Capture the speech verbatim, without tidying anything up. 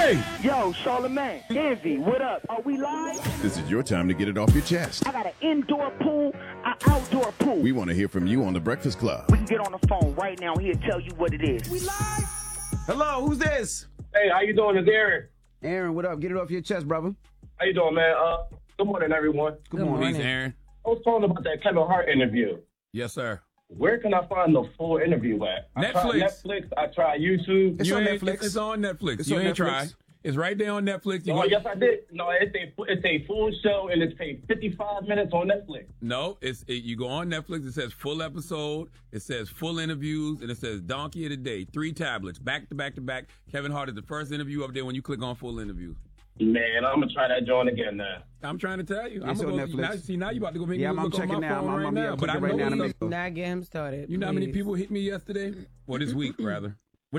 Hey! Yo, Charlamagne, Envy, what up? Are we live? This is your time to get it off your chest. I got an indoor pool, an outdoor pool. We want to hear from you on The Breakfast Club. We can get on the phone right now. He'll tell you what it is. We live? Hello, who's this? Hey, how you doing? It's Aaron. Aaron, what up? Get it off your chest, brother. How you doing, man? Uh, good morning, everyone. Good, Good morning. Please, Aaron. I was talking about that Kevin Hart interview. Yes, sir. Where can I find the full interview at? I Netflix. tried Netflix. I tried YouTube. It's you on ain't- Netflix. It's on Netflix. It's you on ain't Netflix. tried. It's right there on Netflix. You Oh, go- yes, I did. No, it's a it's a full show and it's paid fifty-five minutes on Netflix. No, it's it, you go on Netflix. It says full episode. It says full interviews, and it says Donkey of the Day. Three tablets, back to back to back. Kevin Hart is the first interview up there when you click on full interview. Man, I'm gonna try that joint again now. I'm trying to tell you. It's I'm on gonna go, Netflix. now, see, now you about to go make Yeah, me I'm, I'm look on checking my now. phone I'm, right I'm, now. I'm But I right now know to some- make Not get him started. you know how many please. people hit me yesterday? Well, this week rather.